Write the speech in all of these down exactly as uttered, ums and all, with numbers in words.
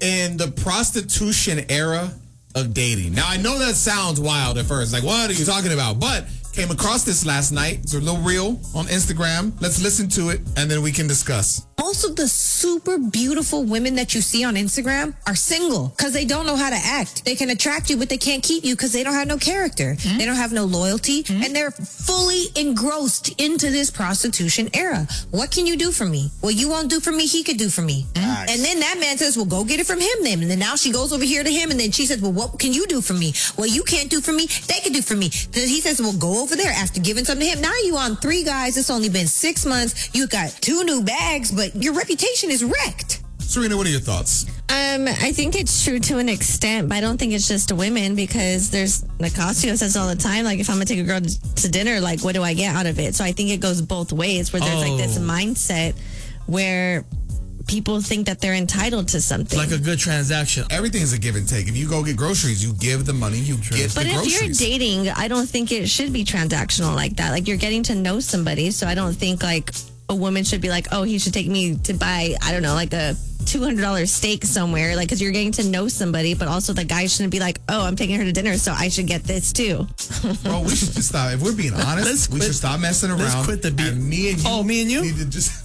in the prostitution era of dating. Now, I know that sounds wild at first. Like, what are you talking about? But came across this last night. It's a little reel on Instagram. Let's listen to it, and then we can discuss. Most of the super beautiful women that you see on Instagram are single because they don't know how to act. They can attract you, but they can't keep you because they don't have no character. Mm-hmm. They don't have no loyalty, mm-hmm. and they're fully engrossed into this prostitution era. What can you do for me? What you won't do for me, he could do for me. Nice. And then that man says, well, go get it from him then. And then now she goes over here to him, and then she says, well, what can you do for me? What you can't do for me, they can do for me. Then he says, well, go over there after giving something to him. Now you on three guys. It's only been six months. You got two new bags, but your reputation is wrecked. Serena, what are your thoughts? Um, I think it's true to an extent, but I don't think it's just women because there's, Nicasio says all the time, like, if I'm going to take a girl to, to dinner, like, what do I get out of it? So I think it goes both ways where there's, oh. like, this mindset where people think that they're entitled to something. Like a good transaction. Everything is a give and take. If you go get groceries, you give the money, you True. get but the groceries. But if you're dating, I don't think it should be transactional like that. Like, you're getting to know somebody, so I don't think, like, a woman should be like, oh, he should take me to buy, I don't know, like a two hundred dollars steak somewhere, like, because you're getting to know somebody, but also the guy shouldn't be like, oh, I'm taking her to dinner, so I should get this too. Bro, we should just stop. If we're being honest, let's we quit, should stop messing around. Let's quit the beat. And me and you. Oh, me and you? Need to just...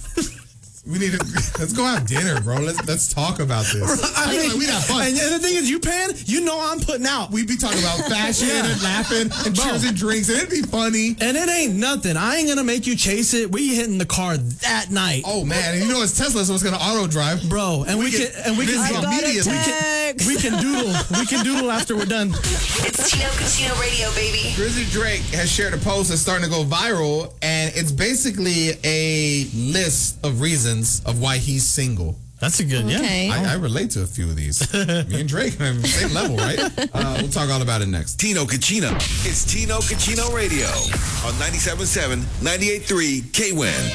We need to let's go have dinner, bro. Let's let's talk about this. I mean, we not fun. And the thing is, you paying, you know I'm putting out. We be talking about fashion yeah. and laughing and bro. cheers and drinks, and it'd be funny. And it ain't nothing. I ain't gonna make you chase it. We hitting the car that night. Oh man, and you know it's Tesla, so it's gonna auto drive, bro. And we, we can and we can immediately. We can, we can doodle. We can doodle after we're done. It's Tino Cucino Radio, baby. Drizzy Drake has shared a post that's starting to go viral, and it's basically a list of reasons of why he. He's single. That's a good, okay. yeah. I, I relate to a few of these. Me and Drake are on the same level, right? Uh, we'll talk all about it next. Tino Cucino. It's Tino Cucino Radio on ninety-seven point seven, ninety-eight point three K W I N.